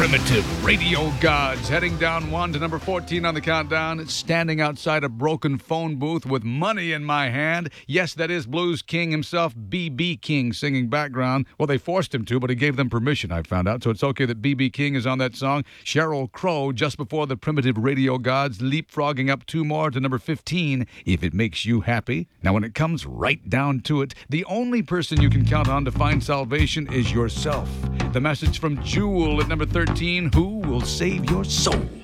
Primitive Radio Gods, heading down one to number 14 on the countdown, standing outside a broken phone booth with money in my hand. Yes, that is Blues King himself, B.B. King, singing background. Well, they forced him to, but he gave them permission, I found out, so it's okay that B.B. King is on that song. Sheryl Crow, just before the Primitive Radio Gods, leapfrogging up two more to number 15, If It Makes You Happy. Now, when it comes right down to it, the only person you can count on to find salvation is yourself. The message from Jewel at number 13, Who Will Save Your Soul?